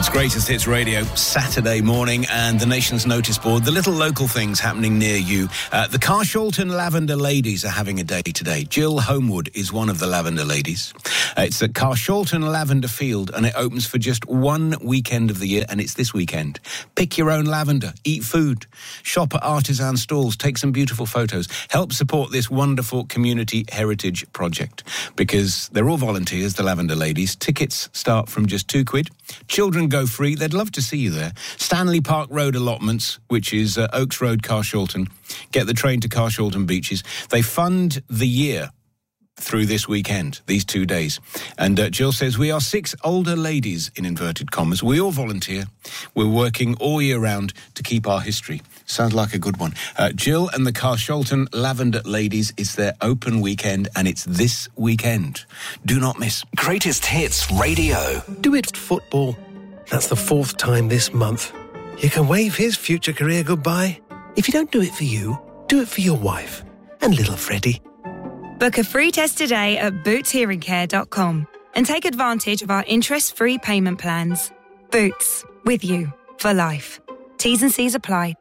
It's Greatest Hits Radio, Saturday morning, and the nation's notice board, the little local things happening near you. The Carshalton Lavender Ladies are having a day today. Jill Homewood is one of the Lavender Ladies. It's at Carshalton Lavender Field, and it opens for just one weekend of the year, and it's this weekend. Pick your own lavender, eat food, shop at artisan stalls, take some beautiful photos, help support this wonderful community heritage project, because they're all volunteers, the Lavender Ladies. Tickets start from just £2. Children go free. They'd love to see you there. Stanley Park Road allotments, which is Oaks Road, Carshalton. Get the train to Carshalton Beaches. They fund the year through this weekend, these 2 days. And Jill says, we are 6 older ladies, in inverted commas. We all volunteer. We're working all year round to keep our history. Sounds like a good one. Jill and the Carshalton Lavender Ladies, it's their open weekend, and it's this weekend. Do not miss. Greatest Hits Radio. Do it football. That's the 4th time this month. You can wave his future career goodbye. If you don't do it for you, do it for your wife and little Freddie. Book a free test today at bootshearingcare.com and take advantage of our interest-free payment plans. Boots, with you for life. T's and C's apply.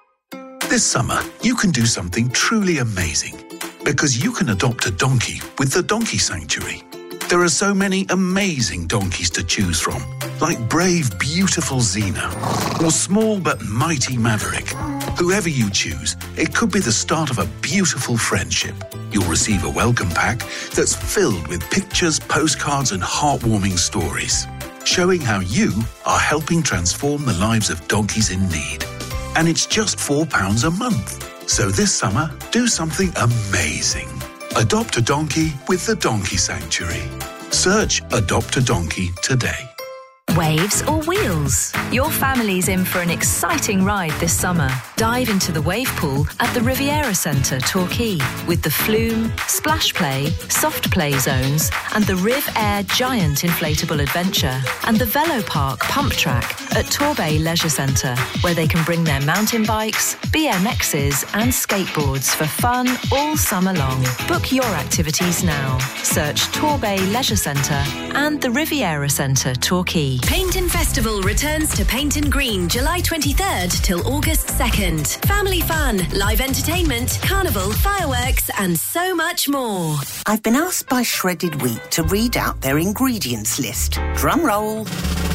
This summer, you can do something truly amazing because you can adopt a donkey with the Donkey Sanctuary. There are so many amazing donkeys to choose from, like brave, beautiful Xena or small but mighty Maverick. Whoever you choose, it could be the start of a beautiful friendship. You'll receive a welcome pack that's filled with pictures, postcards and heartwarming stories, showing how you are helping transform the lives of donkeys in need. And it's just £4 a month. So this summer, do something amazing. Adopt a donkey with the Donkey Sanctuary. Search Adopt a Donkey today. Waves or wheels? Your family's in for an exciting ride this summer. Dive into the wave pool at the Riviera Centre, Torquay, with the Flume, Splash Play, Soft Play zones, and the Riv Air Giant Inflatable Adventure, and the Velo Park Pump Track at Torbay Leisure Centre, where they can bring their mountain bikes, BMXs, and skateboards for fun all summer long. Book your activities now. Search Torbay Leisure Centre and the Riviera Centre, Torquay. Painton Festival returns to Painton Green July 23rd till August 2nd. Family fun, live entertainment, carnival, fireworks and so much more. I've been asked by Shredded Wheat to read out their ingredients list. Drum roll.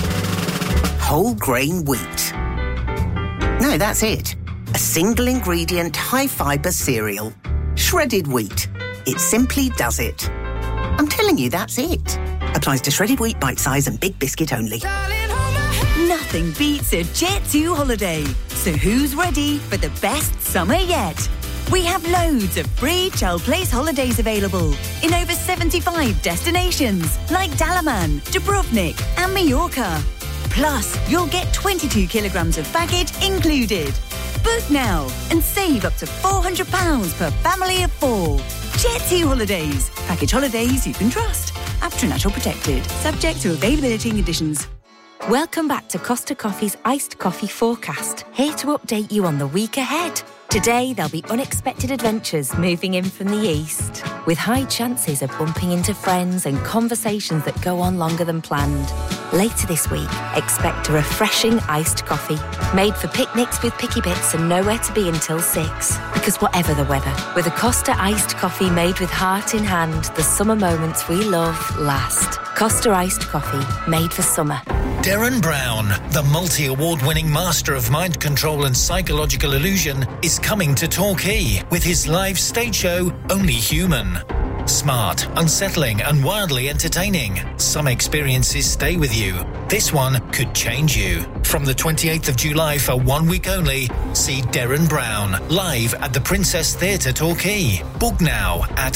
Whole grain wheat. No, that's it. A single ingredient high fibre cereal. Shredded wheat. It simply does it. I'm telling you, that's it. Applies to shredded wheat, bite size and big biscuit only. Nothing beats a Jet2 holiday. So who's ready for the best summer yet? We have loads of free Chel Place holidays available in over 75 destinations like Dalaman, Dubrovnik and Mallorca. Plus, you'll get 22 kilograms of baggage included. Book now and save up to £400 per family of 4. Jet2 Holidays. Package holidays you can trust. After Natural Protected. Subject to availability and conditions. Welcome back to Costa Coffee's Iced Coffee Forecast. Here to update you on the week ahead. Today, there'll be unexpected adventures moving in from the east, with high chances of bumping into friends and conversations that go on longer than planned. Later this week, expect a refreshing iced coffee, made for picnics with picky bits and nowhere to be until 6. Because whatever the weather, with a Costa iced coffee made with heart in hand, the summer moments we love last. Costa iced coffee, made for summer. Derren Brown, the multi-award-winning master of mind control and psychological illusion, is coming to Torquay with his live stage show, Only Human. Smart, unsettling and wildly entertaining. Some experiences stay with you. This one could change you. From the 28th of July for 1 week only, see Derren Brown live at the Princess Theatre Torquay. Book now at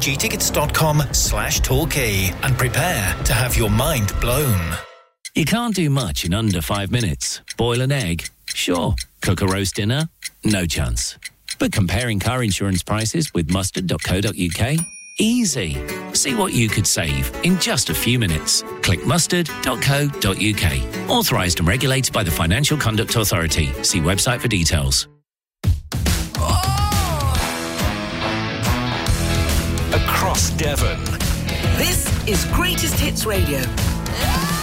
atgtickets.com/Torquay and prepare to have your mind blown. You can't do much in under 5 minutes. Boil an egg? Sure. Cook a roast dinner? No chance. But comparing car insurance prices with mustard.co.uk? Easy. See what you could save in just a few minutes. Click mustard.co.uk. Authorised and regulated by the Financial Conduct Authority. See website for details. Across Devon. This is Greatest Hits Radio.